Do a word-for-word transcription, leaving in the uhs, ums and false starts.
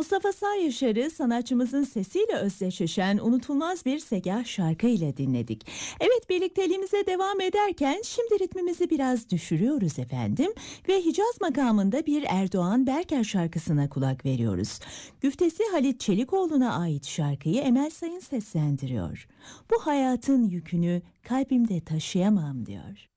Mustafa Sağyaşar'ı sanatçımızın sesiyle özdeşleşen unutulmaz bir segah şarkı ile dinledik. Evet, birlikteliğimize devam ederken şimdi ritmimizi biraz düşürüyoruz efendim ve Hicaz makamında bir Erdoğan Berker şarkısına kulak veriyoruz. Güftesi Halit Çelikoğlu'na ait şarkıyı Emel Sayın seslendiriyor. Bu hayatın yükünü kalbimde taşıyamam diyor.